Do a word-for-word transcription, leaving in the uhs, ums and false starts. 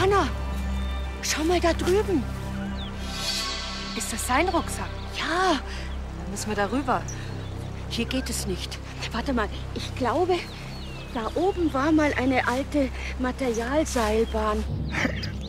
Hanna, schau mal da drüben. Ist das sein Rucksack? Ja, dann müssen wir da rüber. Hier geht es nicht. Warte mal, ich glaube, da oben war mal eine alte Materialseilbahn.